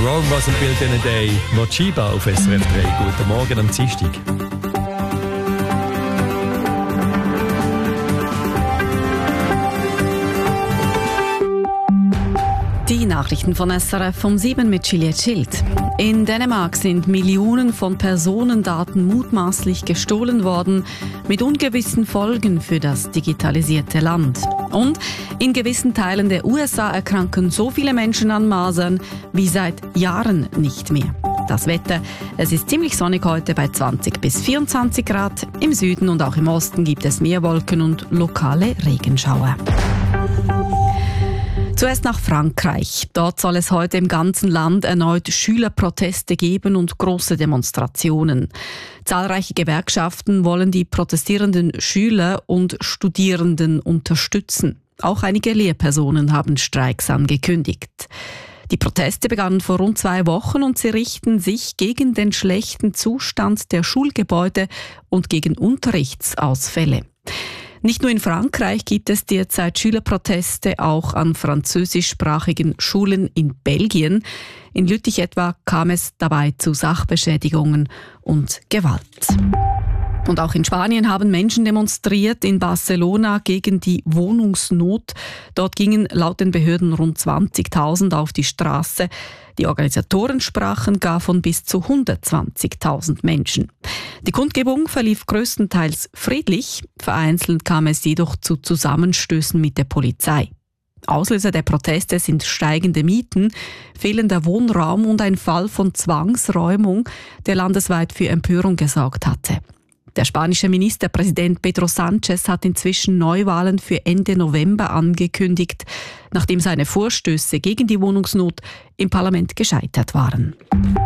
Rome wasn't built in a day. Mochiba auf SRF 3. Guten Morgen am Dienstag. Die Nachrichten von SRF um 7 mit Juliette Schild. In Dänemark sind Millionen von Personendaten mutmaßlich gestohlen worden, mit ungewissen Folgen für das digitalisierte Land. Und in gewissen Teilen der USA erkranken so viele Menschen an Masern wie seit Jahren nicht mehr. Das Wetter, es ist ziemlich sonnig heute bei 20 bis 24 Grad. Im Süden und auch im Osten gibt es mehr Wolken und lokale Regenschauer. Zuerst nach Frankreich. Dort soll es heute im ganzen Land erneut Schülerproteste geben und große Demonstrationen. Zahlreiche Gewerkschaften wollen die protestierenden Schüler und Studierenden unterstützen. Auch einige Lehrpersonen haben Streiks angekündigt. Die Proteste begannen vor rund 2 Wochen und sie richten sich gegen den schlechten Zustand der Schulgebäude und gegen Unterrichtsausfälle. Nicht nur in Frankreich gibt es derzeit Schülerproteste, auch an französischsprachigen Schulen in Belgien. In Lüttich etwa kam es dabei zu Sachbeschädigungen und Gewalt. Und auch in Spanien haben Menschen demonstriert, in Barcelona gegen die Wohnungsnot. Dort gingen laut den Behörden rund 20.000 auf die Straße. Die Organisatoren sprachen gar von bis zu 120.000 Menschen. Die Kundgebung verlief größtenteils friedlich. Vereinzelt kam es jedoch zu Zusammenstößen mit der Polizei. Auslöser der Proteste sind steigende Mieten, fehlender Wohnraum und ein Fall von Zwangsräumung, der landesweit für Empörung gesorgt hatte. Der spanische Ministerpräsident Pedro Sánchez hat inzwischen Neuwahlen für Ende November angekündigt, nachdem seine Vorstöße gegen die Wohnungsnot im Parlament gescheitert waren.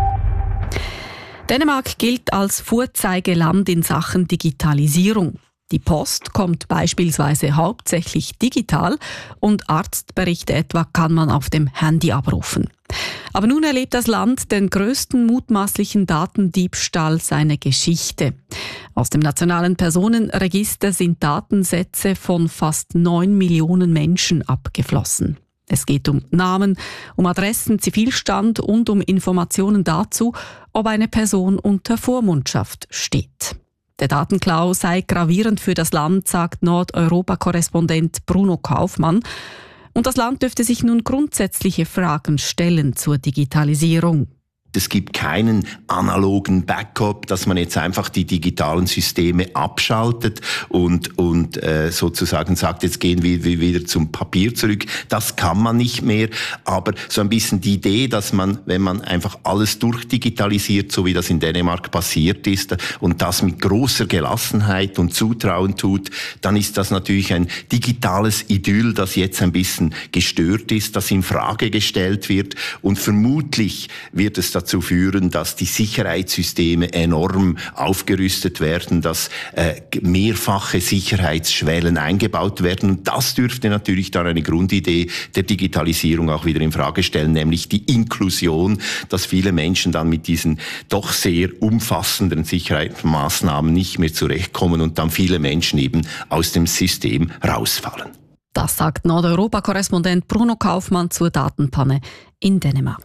Dänemark gilt als Vorzeigeland in Sachen Digitalisierung. Die Post kommt beispielsweise hauptsächlich digital und Arztberichte etwa kann man auf dem Handy abrufen. Aber nun erlebt das Land den größten mutmaßlichen Datendiebstahl seiner Geschichte. Aus dem nationalen Personenregister sind Datensätze von fast 9 Millionen Menschen abgeflossen. Es geht um Namen, um Adressen, Zivilstand und um Informationen dazu, ob eine Person unter Vormundschaft steht. Der Datenklau sei gravierend für das Land, sagt Nordeuropa-Korrespondent Bruno Kaufmann. Und das Land dürfte sich nun grundsätzliche Fragen stellen zur Digitalisierung. Es gibt keinen analogen Backup, dass man jetzt einfach die digitalen Systeme abschaltet und sozusagen sagt, jetzt gehen wir wieder zum Papier zurück. Das kann man nicht mehr. Aber so ein bisschen die Idee, dass man, wenn man einfach alles durchdigitalisiert, so wie das in Dänemark passiert ist, und das mit großer Gelassenheit und Zutrauen tut, dann ist das natürlich ein digitales Idyll, das jetzt ein bisschen gestört ist, das in Frage gestellt wird. Und vermutlich wird es dazu führen, dass die Sicherheitssysteme enorm aufgerüstet werden, dass mehrfache Sicherheitsschwellen eingebaut werden. Und das dürfte natürlich dann eine Grundidee der Digitalisierung auch wieder in Frage stellen, nämlich die Inklusion, dass viele Menschen dann mit diesen doch sehr umfassenden Sicherheitsmaßnahmen nicht mehr zurechtkommen und dann viele Menschen eben aus dem System rausfallen. Das sagt Nordeuropa-Korrespondent Bruno Kaufmann zur Datenpanne in Dänemark.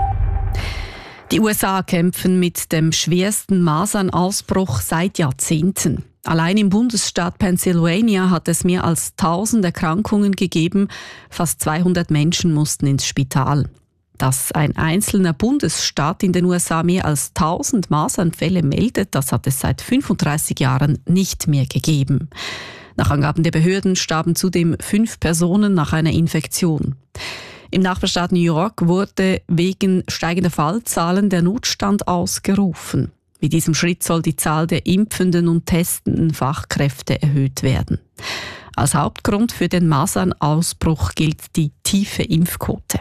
Die USA kämpfen mit dem schwersten Masernausbruch seit Jahrzehnten. Allein im Bundesstaat Pennsylvania hat es mehr als 1000 Erkrankungen gegeben. Fast 200 Menschen mussten ins Spital. Dass ein einzelner Bundesstaat in den USA mehr als 1000 Masernfälle meldet, das hat es seit 35 Jahren nicht mehr gegeben. Nach Angaben der Behörden starben zudem 5 Personen nach einer Infektion. Im Nachbarstaat New York wurde wegen steigender Fallzahlen der Notstand ausgerufen. Mit diesem Schritt soll die Zahl der impfenden und testenden Fachkräfte erhöht werden. Als Hauptgrund für den Masernausbruch gilt die tiefe Impfquote.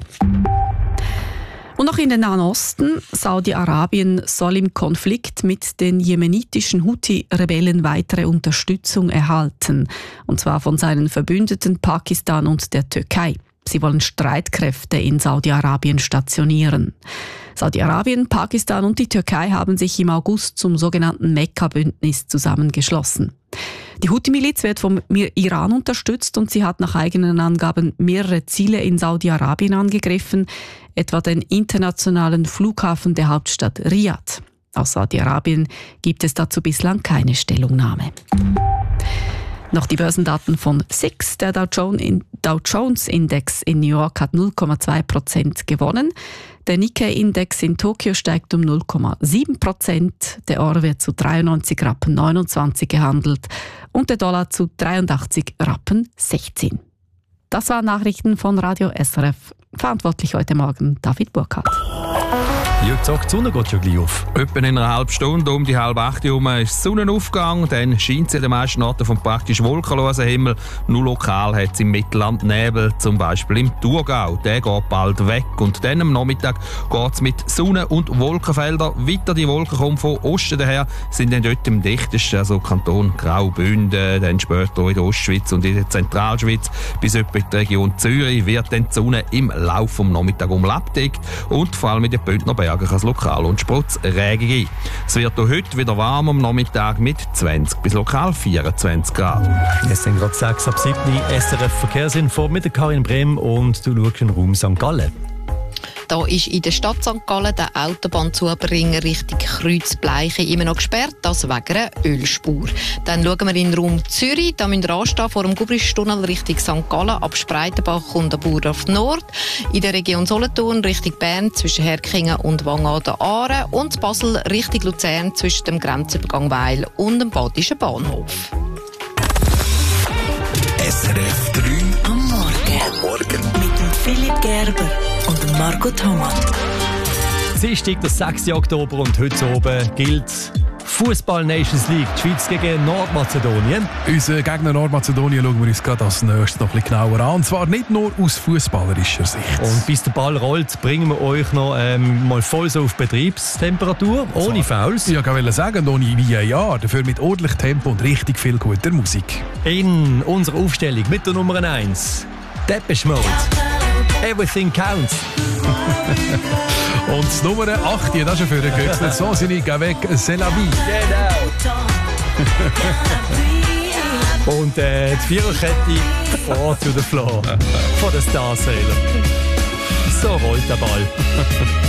Und noch in den Nahen Osten. Saudi-Arabien soll im Konflikt mit den jemenitischen Houthi-Rebellen weitere Unterstützung erhalten. Und zwar von seinen Verbündeten Pakistan und der Türkei. Sie wollen Streitkräfte in Saudi-Arabien stationieren. Saudi-Arabien, Pakistan und die Türkei haben sich im August zum sogenannten Mekka-Bündnis zusammengeschlossen. Die Houthi-Miliz wird vom Iran unterstützt und sie hat nach eigenen Angaben mehrere Ziele in Saudi-Arabien angegriffen, etwa den internationalen Flughafen der Hauptstadt Riad. Aus Saudi-Arabien gibt es dazu bislang keine Stellungnahme. Noch die Börsendaten von SIX. Der Dow Jones Index in New York hat 0,2% gewonnen. Der Nikkei-Index in Tokio steigt um 0,7%. Der Euro wird zu 93,29 Rappen gehandelt und der Dollar zu 83,16 Rappen. Das waren Nachrichten von Radio SRF. Verantwortlich heute Morgen David Burkhardt. Jürg sagt, die Sonne geht schon gleich auf. Etwa in einer halben Stunde, um die 7:30 herum, ist der Sonnenaufgang. Dann scheint sie in den meisten Orten vom praktisch wolkenlosen Himmel. Nur lokal hat es im Mittelland Nebel, zum Beispiel im Thurgau. Der geht bald weg. Und dann am Nachmittag geht es mit Sonne- und Wolkenfeldern weiter. Die Wolken kommen von Osten daher, sind dann dort am dichtesten, also Kanton Graubünden, dann später in der Ostschweiz und in der Zentralschweiz. Bis etwa in die Region Zürich wird dann die Sonne im Laufe des Nachmittags abgedeckt. Und vor allem in den Bündner Bergen kann es lokal und Sprotzregen geben. Es wird auch heute wieder warm am Nachmittag mit 20 bis lokal 24 Grad. Es sind gerade 6 ab 7 SRF Verkehrsinfo mit der Karin Brehm und du schaust in den Raum St. Gallen. Da ist in der Stadt St. Gallen der Autobahnzubringer Richtung Kreuzbleiche immer noch gesperrt, das wegen einer Ölspur. Dann schauen wir in den Raum Zürich. Da müssen wir anstehen vor dem Gubristunnel Richtung St. Gallen, ab Spreitenbach und der Burdorf Nord. In der Region Solothurn Richtung Bern zwischen Herkingen und Wangaden-Aare. Und Basel Richtung Luzern zwischen dem Grenzübergang Weil und dem Badischen Bahnhof. SRF 3 am Morgen. Mit dem Philipp Gerber und dem Marco Thomas. Dienstag, der 6. Oktober und heute oben gilt Fußball Nations League, die Schweiz gegen Nordmazedonien. Unseren Gegner Nordmazedonien schauen wir uns gerade als nächstes noch ein bisschen genauer an. Und zwar nicht nur aus fußballerischer Sicht. Und bis der Ball rollt, bringen wir euch noch mal voll so auf Betriebstemperatur, ohne Fouls. Ich wollte sagen, ohne VAR, dafür mit ordentlich Tempo und richtig viel guter Musik. In unserer Aufstellung mit der Nummer 1, Depeche Mode. Everything counts. Und das Nummer 8, das ist schon für den Köchsler. So sind ich weg, c'est la vie. Genau. Und die Viererkette vor to the floor von den Starsailor. So rollt der Ball.